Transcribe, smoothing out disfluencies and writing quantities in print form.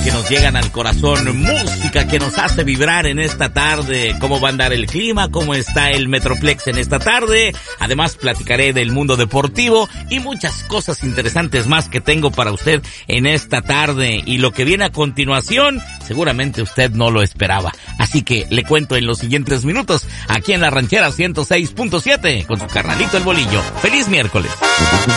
que nos llegan al corazón, música que nos hace vibrar en esta tarde, cómo va a andar el clima, cómo está el Metroplex en esta tarde. Además platicaré del mundo deportivo y muchas cosas interesantes más que tengo para usted en esta tarde. Y lo que viene a continuación, seguramente usted no lo esperaba. Así que le cuento en los siguientes minutos, aquí en La Ranchera 106.7, con su carnalito El Bolillo. ¡Feliz miércoles!